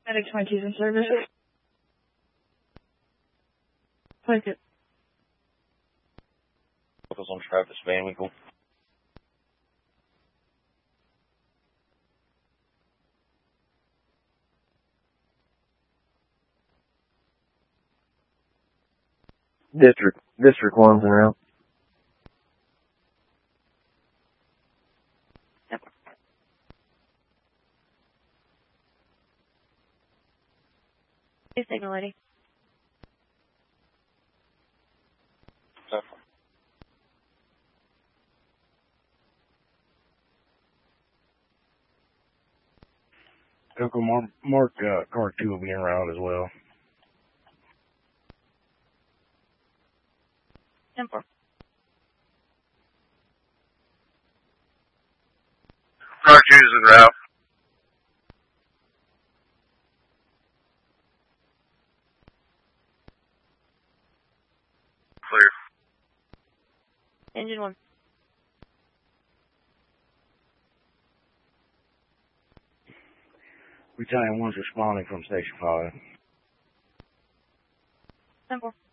Medic 22's in service. Take it. Focus on Travis Van Winkle. District 1's en route. Yep. Hey, signal lady. Coco, Mark car 2 will be en route as well. 10-4. Car 2 is en route. Clear. Engine 1. Battalion 1's responding from Station 5. 10-4.